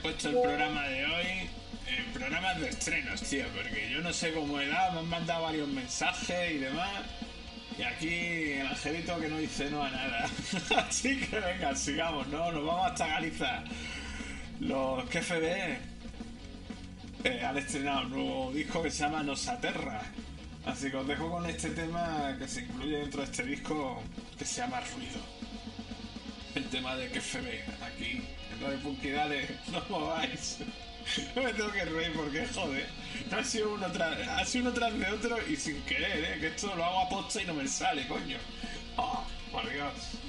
puesto el programa de hoy, programas de estrenos, tío, porque yo no sé cómo he dado, me han mandado varios mensajes y demás. Y aquí el angelito que no dice no a nada. Así que venga, sigamos, ¿no? Nos vamos hasta Galiza. Los KFB han estrenado un nuevo disco que se llama Nos Aterra. Así que os dejo con este tema que se incluye dentro de este disco que se llama Ruido. El tema de KFB, aquí, en lo de Punky Dale, no os mováis. Me tengo que reír porque, joder, ha sido uno tras de otro y sin querer, que esto lo hago a posta y no me sale, coño. Oh, por Dios.